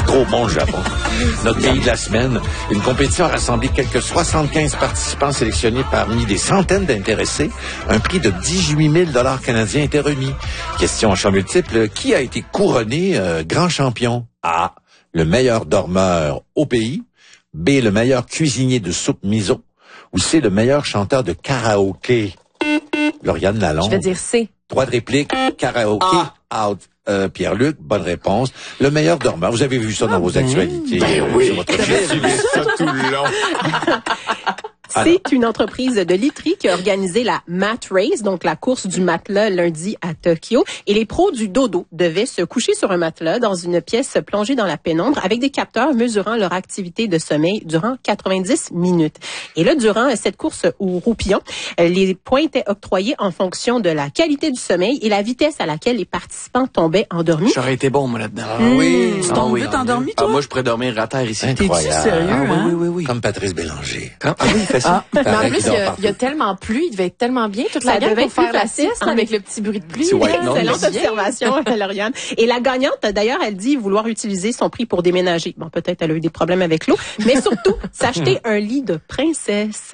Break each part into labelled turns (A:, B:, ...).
A: trop bon, le Japon. Notre pays de la semaine. Une compétition a rassemblé quelques 75 participants sélectionnés parmi des centaines d'intéressés. Un prix de 18 000 $ canadiens était remis. Question à choix multiple. Qui a été couronné grand champion? A. Le meilleur dormeur au pays. B. Le meilleur cuisinier de soupe miso. Ou C. Le meilleur chanteur de karaoké? Lauriane Lalonde.
B: Je vais dire C.
A: Droit de réplique. Karaoké. Out. Pierre-Luc, bonne réponse. Le meilleur dormeur. Vous avez vu ça dans vos actualités.
C: Oui,
A: sur votre
C: j'ai suivi ça tout le long.
B: C'est une entreprise de literie qui a organisé la Mat Race, donc la course du matelas lundi à Tokyo. Et les pros du dodo devaient se coucher sur un matelas dans une pièce plongée dans la pénombre avec des capteurs mesurant leur activité de sommeil durant 90 minutes. Et là, durant cette course au roupillon, les points étaient octroyés en fonction de la qualité du sommeil et la vitesse à laquelle les participants tombaient endormis.
C: J'aurais été bon, moi, là-dedans.
D: Oui. Tu tombes vite endormi, toi?
C: Moi, je pourrais dormir à terre ici.
A: Incroyable.
D: T'es-tu sérieux, hein?
C: Oui.
A: Comme Patrice Bélanger.
C: Oui, fait ça.
E: Mais en
A: Pareil
E: plus,
A: qu'il dort
E: il y a tellement plu, il devait être tellement bien toute
B: Ça
E: la gang
B: devait
E: pour
B: être plus
E: faire la
B: facile,
E: sieste
B: en
E: avec
B: effet.
E: le petit bruit de pluie.
C: C'est white noise.
B: Excellente observation, Lauriane. Et la gagnante, d'ailleurs, elle dit vouloir utiliser son prix pour déménager. Bon, peut-être elle a eu des problèmes avec l'eau, mais surtout, s'acheter un lit de princesse.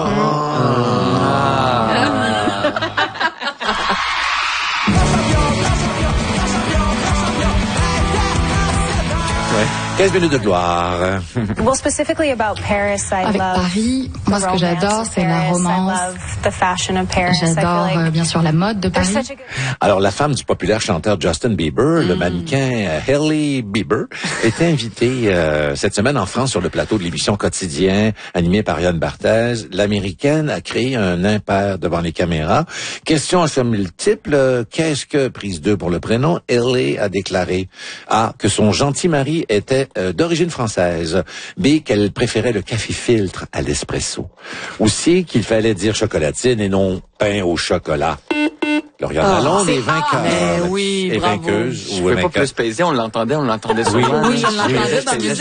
A: Ouais. 15 minutes de gloire.
F: Well, specifically about Paris, I
G: Avec
F: love
G: Paris,
F: the
G: moi ce que
F: romance
G: j'adore,
F: of
G: c'est la
F: Paris.
G: romance.
F: I love the fashion of Paris. I
G: J'adore
F: feel like
G: bien sûr la mode de
F: there's
G: Paris.
F: such a good...
A: Alors, la femme du populaire chanteur Justin Bieber, le mannequin Hailey Bieber, était invitée cette semaine en France sur le plateau de l'émission Quotidien, animée par Yann Barthès. L'Américaine a créé un impair devant les caméras. Question à ce multiple, qu'est-ce que, prise 2 pour le prénom, Hailey a déclaré A, que son gentil mari était d'origine française. B, qu'elle préférait le café filtre à l'espresso. Ou C, qu'il fallait dire chocolatine et non pain au chocolat. Lauriane Lalonde est vainqueur.
D: Mais oui,
A: et
D: bravo.
A: vainqueuse
C: Je
A: ou
C: pouvais pas
A: vainqueur.
C: plus peser, on l'entendait souvent.
D: Oui, je l'entendais dans les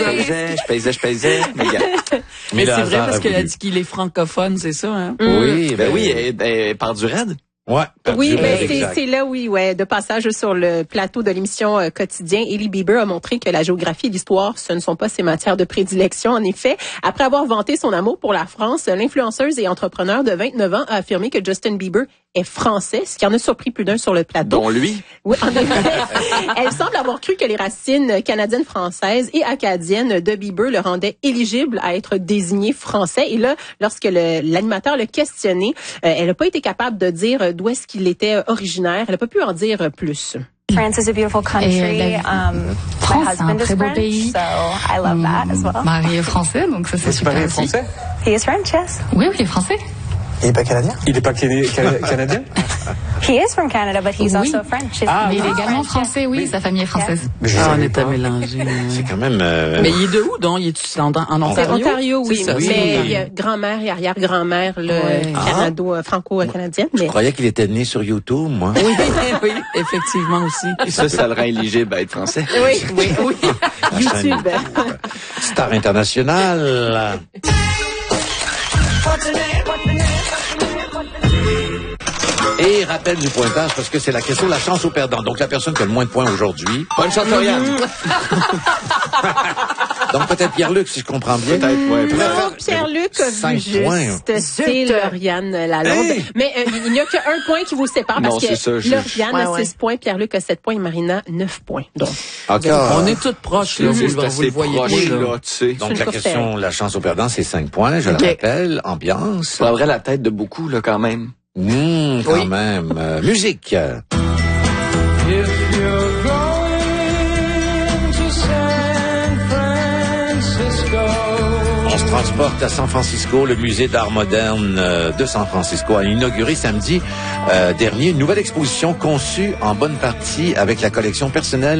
C: Je pesais. Mais
D: Mais
A: le
D: c'est vrai
A: hasard
D: parce
A: a
D: qu'elle a
A: voulu.
D: dit qu'il est francophone, c'est ça, hein?
A: Oui,
C: ben oui, elle part du raid.
A: Ouais.
B: Oui, ben
A: exact.
B: c'est là, oui, ouais, de passage sur le plateau de l'émission Quotidien, Hailey Bieber a montré que la géographie et l'histoire, ce ne sont pas ses matières de prédilection. En effet, après avoir vanté son amour pour la France, l'influenceuse et entrepreneur de 29 ans a affirmé que Justin Bieber est français, ce qui en a surpris plus d'un sur le plateau.
C: Dont lui.
B: Oui, en effet. Elle semble avoir cru que les racines canadiennes, françaises et acadiennes de Bieber le rendaient éligible à être désigné français. Et là, lorsque l'animateur l'a questionné, elle n'a pas été capable de dire d'où est-ce qu'il était originaire. Elle n'a pas pu en dire plus.
F: France is a beautiful country.
G: France,
F: My
G: c'est un
F: husband is
G: très beau
F: French,
G: pays.
F: so I love that as well.
G: Mari est français, donc ça c'est super
C: Pareil
G: aussi.
C: français?
F: He is French, yes.
G: Oui, il est français.
H: Il est pas canadien?
C: Il est pas canadien?
F: He is from Canada, but he's
G: Oui.
F: also French.
G: Mais il est également français, oui, sa famille est française.
D: On est à mélanger.
A: C'est quand même...
D: Mais il est de où, donc? Il est en
B: C'est
D: Ontario?
B: Ontario, oui.
D: C'est ça.
B: Mais il y a grand-mère et arrière-grand-mère franco-canadienne.
A: Je
B: Mais...
A: croyais qu'il était né sur YouTube, moi.
D: Oui, oui, effectivement aussi.
C: Ça le rend éligible à être français.
B: Oui. YouTube.
A: Star international. Et rappel du pointage, parce que c'est la question de la chance au perdant. Donc, la personne qui a le moins de points aujourd'hui.
C: Bonne chance, Lauriane.
A: Donc, peut-être Pierre-Luc, si je comprends bien.
C: Peut-être, ouais.
B: Non, Pierre-Luc a vu
A: 5 points.
B: juste. C'est Lauriane Lalonde.
A: Hey!
B: Mais il n'y a qu'un point qui vous sépare
C: Non,
B: parce que
C: c'est ça,
B: Lauriane a
D: Ouais.
B: 6 points, Pierre-Luc a 7 poins et Marina 9 points. Donc,
A: Encore.
D: On est toutes proches, là.
C: C'est
D: Vous
C: assez
D: le voyez
C: proche,
D: pas, là.
C: là, tu sais.
A: Donc,
B: une
A: la
B: course
A: question, la chance au perdant, c'est 5 points. Je le rappelle. Ambiance.
C: Ça prendrait la tête de beaucoup, là, quand même.
A: Quand même. Musique. On se transporte à San Francisco. Le musée d'art moderne de San Francisco a inauguré samedi dernier une nouvelle exposition conçue en bonne partie avec la collection personnelle